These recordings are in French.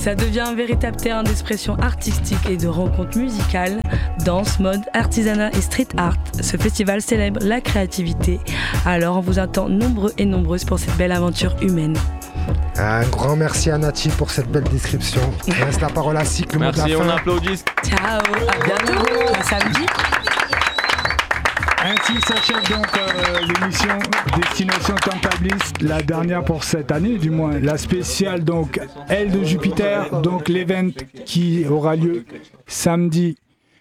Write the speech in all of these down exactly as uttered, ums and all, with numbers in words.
Ça devient un véritable terrain d'expression artistique et de rencontres musicales. Danse, mode, artisanat et street art. Ce festival célèbre la créativité. Alors on vous attend nombreux et nombreuses pour cette belle aventure humaine. Un grand merci à Nati pour cette belle description. Je laisse la parole à Cycle. Merci, on applaudit. Ciao, à bientôt, à samedi. Ainsi s'achève donc euh, l'émission Destination Turntablist, la dernière pour cette année du moins, la spéciale donc Aile de Jupiter, donc l'event qui aura lieu samedi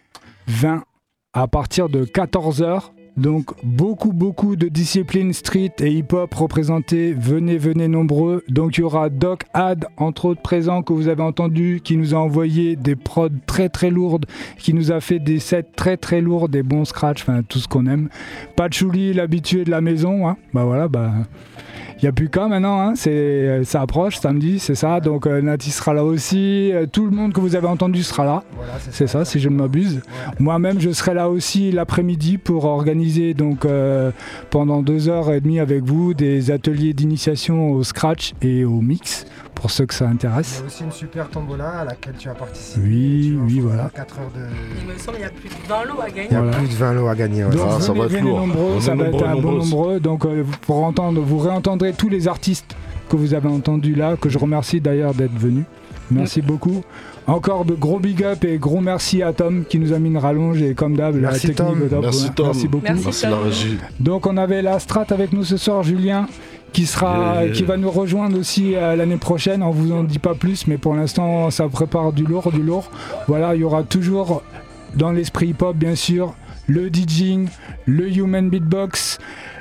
vingt à partir de quatorze heures. Donc beaucoup beaucoup de disciplines street et hip-hop représentées, venez venez nombreux. Donc il y aura Doc Ad entre autres présents que vous avez entendu, qui nous a envoyé des prods très très lourdes, qui nous a fait des sets très très lourds, des bons scratchs, enfin tout ce qu'on aime. Patchouli, l'habitué de la maison, hein. Bah voilà, bah il n'y a plus qu'un maintenant, hein. C'est, ça approche samedi, c'est ça. Donc euh, Nati sera là aussi, euh, tout le monde que vous avez entendu sera là, voilà, c'est, c'est ça, ça si je ne m'abuse. Ouais. Moi-même je serai là aussi l'après-midi pour organiser donc euh, pendant deux heures et demie avec vous des ateliers d'initiation au scratch et au mix pour ceux que ça intéresse. Il y a aussi une super tombola à laquelle tu as participé. Oui, oui, voilà. quatre heures de... Il me semble qu'il y a plus de vingt lots à gagner. Il y a voilà. plus de vingt lots à gagner. Ouais. Donc ah, ça venez, va être venez lourd. nombreux, ça va être un bon nombreux. Donc euh, pour entendre, vous réentendrez tous les artistes que vous avez entendus là, que je remercie d'ailleurs d'être venus. Merci mmh. beaucoup. Encore de gros big up et gros merci à Tom qui nous a mis une rallonge et comme d'hab merci la technique Tom. Top. Merci Tom. Merci beaucoup. Merci, merci la régie. Donc on avait la Strat avec nous ce soir, Julien, qui sera, yeah. qui va nous rejoindre aussi euh, l'année prochaine. On vous en dit pas plus, mais pour l'instant ça prépare du lourd, du lourd. Voilà, il y aura toujours dans l'esprit hip-hop bien sûr le DJing, le human beatbox,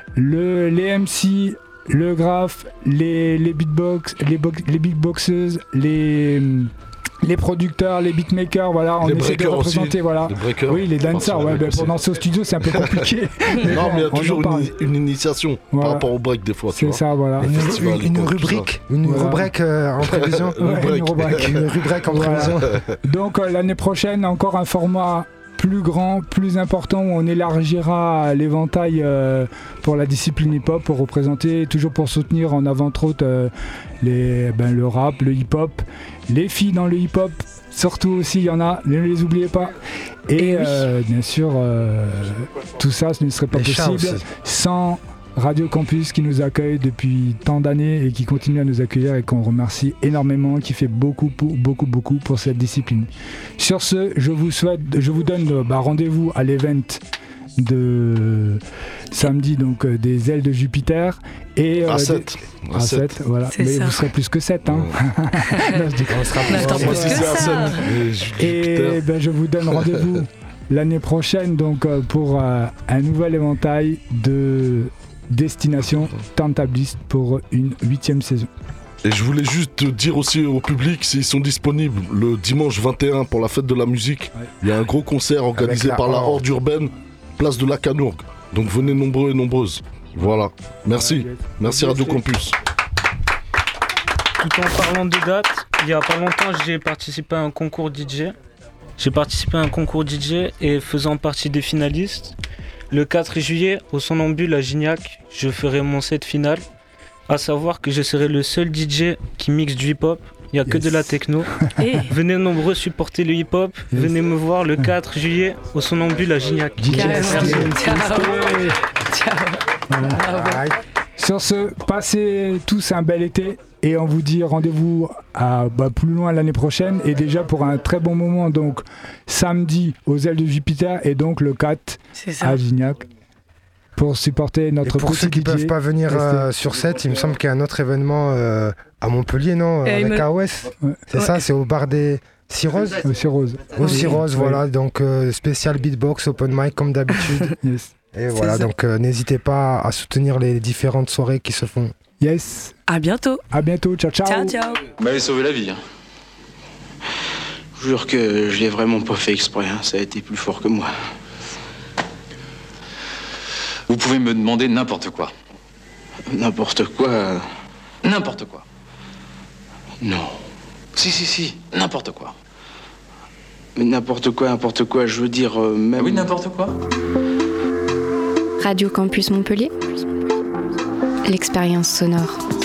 le les M C, le graph, les les beatbox, les bo- les beatboxeuses, les les producteurs, les beatmakers, voilà, on les essaie de représenter, aussi. voilà. Les oui, les dancers, ouais, ben, pour danser au studio, c'est un peu compliqué. Non, mais il y a toujours une, une initiation voilà. par rapport au break des fois. C'est tu ça, vois. voilà. Une, une, une rubrique, une voilà. rubrique euh, en prévision. Ouais, une rubrique, une rubrique en voilà. prévision. Donc euh, l'année prochaine, encore un format plus grand, plus important, où on élargira l'éventail euh, pour la discipline hip-hop, pour représenter, toujours pour soutenir en avant entre autres euh, les, ben, le rap, le hip-hop, les filles dans le hip-hop, surtout aussi il y en a, ne les oubliez pas. Et euh, bien sûr, euh, tout ça, ce ne serait pas les possible sans Radio Campus qui nous accueille depuis tant d'années et qui continue à nous accueillir et qu'on remercie énormément, qui fait beaucoup, beaucoup, beaucoup pour cette discipline. Sur ce, je vous souhaite, je vous donne bah, rendez-vous à l'event de samedi, donc euh, des ailes de Jupiter et euh, à sept, des... à sept, voilà. C'est mais ça. Vous serez plus que sept, hein. Non, je dis on sera plus que, que ça. Et ben, je vous donne rendez-vous l'année prochaine, donc euh, pour euh, un nouvel éventail de Destination Turntablist pour une huitième saison. Et je voulais juste dire aussi au public, s'ils sont disponibles le dimanche vingt et un pour la fête de la musique, ouais. Il y a un gros concert organisé la par la Horde Urbaine, place de la Canourgue. Donc venez nombreux et nombreuses. Voilà. Merci. Ouais, Merci Radio Campus. Tout en parlant de date, il y a pas longtemps, j'ai participé à un concours D J. J'ai participé à un concours D J et faisant partie des finalistes. Le quatre juillet, au Somnambule à Gignac, je ferai mon set final. À savoir que je serai le seul D J qui mixe du hip-hop. Il n'y a yes. que de la techno. Hey. Venez nombreux supporter le hip-hop. Yes. Venez me voir le quatre juillet au Somnambule à Gignac. Yes. Merci. Ciao. Ciao. Voilà. Sur ce, passez tous un bel été. Et on vous dit rendez-vous à, bah, plus loin l'année prochaine. Et déjà pour un très bon moment, donc samedi aux ailes de Jupiter et donc le quatre à Gignac. Pour supporter notre et pour ceux qui ne peuvent pas venir euh, sur sept, il me semble qu'il y a un autre événement euh, à Montpellier, non euh, Avec me... A O S. Ouais. C'est ouais. ça, c'est au bar des Cirrhose. Au Cirrhose. Au Cirrhose, oui. Voilà. Donc euh, spécial beatbox, open mic comme d'habitude. Yes. Et c'est voilà, ça. Donc euh, n'hésitez pas à soutenir les différentes soirées qui se font. Yes. À bientôt. À bientôt. Ciao, ciao. Ciao, ciao. Vous m'avez sauvé la vie. Hein. Je jure que je l'ai vraiment pas fait exprès. Hein. Ça a été plus fort que moi. Vous pouvez me demander n'importe quoi. N'importe quoi. N'importe quoi. Non. Si, si, si. N'importe quoi. Mais n'importe quoi, n'importe quoi. Je veux dire, euh, même... Ah oui, n'importe quoi. Radio Campus Montpellier. L'expérience sonore.